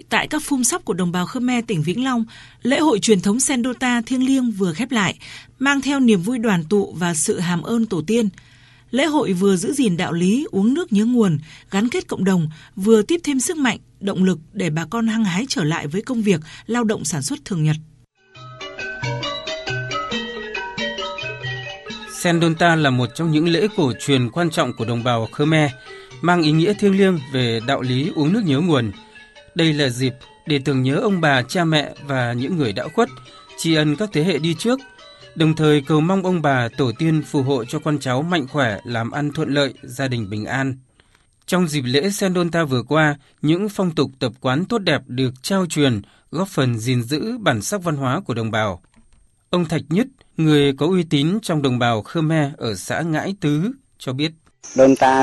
Tại các phum sắp của đồng bào Khmer tỉnh Vĩnh Long, lễ hội truyền thống Sendonta thiêng liêng vừa khép lại, mang theo niềm vui đoàn tụ và sự hàm ơn tổ tiên. Lễ hội vừa giữ gìn đạo lý uống nước nhớ nguồn, gắn kết cộng đồng, vừa tiếp thêm sức mạnh, động lực để bà con hăng hái trở lại với công việc, lao động sản xuất thường nhật. Sendonta là một trong những lễ cổ truyền quan trọng của đồng bào Khmer, mang ý nghĩa thiêng liêng về đạo lý uống nước nhớ nguồn. Đây là dịp để tưởng nhớ ông bà, cha mẹ và những người đã khuất, tri ân các thế hệ đi trước, đồng thời cầu mong ông bà tổ tiên phù hộ cho con cháu mạnh khỏe, làm ăn thuận lợi, gia đình bình an. Trong dịp lễ Sendonta vừa qua, những phong tục tập quán tốt đẹp được trao truyền, góp phần gìn giữ bản sắc văn hóa của đồng bào. Ông Thạch Nhất, người có uy tín trong đồng bào Khmer ở xã Ngãi Tứ, cho biết.